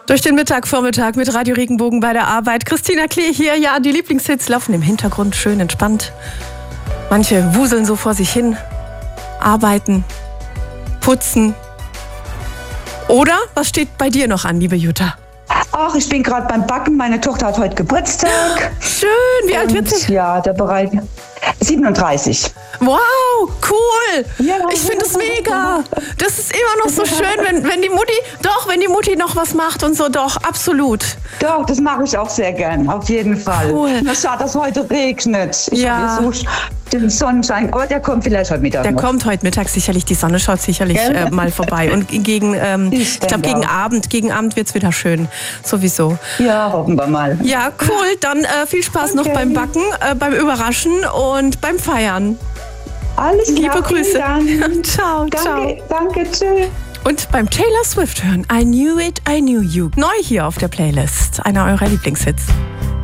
Durch den Vormittag mit Radio Regenbogen bei der Arbeit. Christina Klee hier. Ja, die Lieblingshits laufen im Hintergrund schön entspannt. Manche wuseln so vor sich hin, arbeiten, putzen. Oder was steht bei dir noch an, liebe Jutta? Ach, ich bin gerade beim Backen. Meine Tochter hat heute Geburtstag. Schön, wie alt wird sie? Ja, der Bereich 37. Wow, cool. Ja. Ich finde es mega. Das ist immer noch so schön, wenn die Mutti noch was macht und so, doch, absolut. Doch, das mache ich auch sehr gern, auf jeden Fall. Cool. Na, schade, dass heute regnet. Ich Ja. habe so den Sonnenschein, aber der kommt vielleicht heute Mittag Der noch. kommt heute Mittag sicherlich, die Sonne schaut sicherlich Gell? mal vorbei. Und gegen Abend wird es wieder schön, sowieso. Ja, hoffen wir mal. Ja, cool. Dann viel Spaß noch beim Backen, beim Überraschen und beim Feiern. Alles klar, Liebe Grüße. vielen Dank. Ciao, ciao. Danke, tschüss. Und beim Taylor Swift hören I Knew It, I Knew You. Neu hier auf der Playlist. Einer eurer Lieblingshits.